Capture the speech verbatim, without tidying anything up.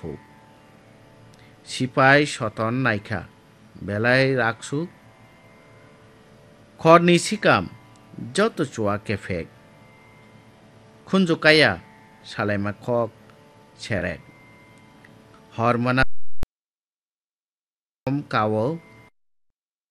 ফুক সিপাই সতন নাইখা বেলায় রাখসুক খরনি সিকাম যত চুয়া কেফেক খুনজুকায়া সালাইমা খক সেরেক হরমোনা কাও